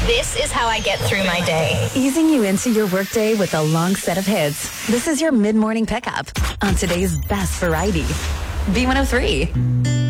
This is how I get through my day. Easing you into your workday with a long set of hits. This is your mid-morning pickup on today's best variety. B103.